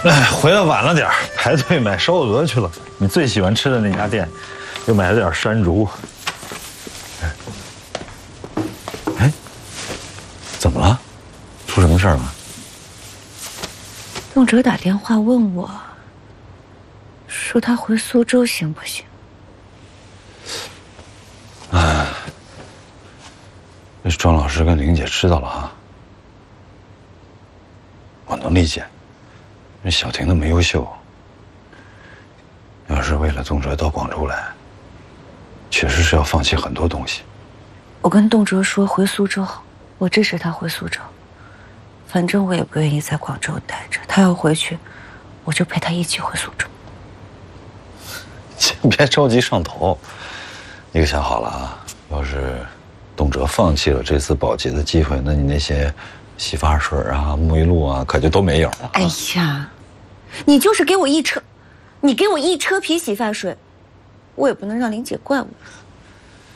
哎，回来晚了点，排队买烧鹅去了。你最喜欢吃的那家店，又买了点山竹。哎，怎么了？出什么事儿了？ 动辄打电话问我，说他回苏州行不行？ 哎，这庄老师跟玲姐知道了哈。我能理解，那小婷那么优秀，要是为了动辄到广州来，确实是要放弃很多东西。 我跟动辄说回苏州，我支持他回苏州。反正我也不愿意在广州待着，他要回去，我就陪他一起回苏州。 先别着急上头，你可想好了啊？要是动辄放弃了这次保级的机会，那你那些洗发水啊、沐浴露啊，可就都没有了。 哎呀，你就是给我一车，你给我一车皮洗发水，我也不能让玲姐怪我。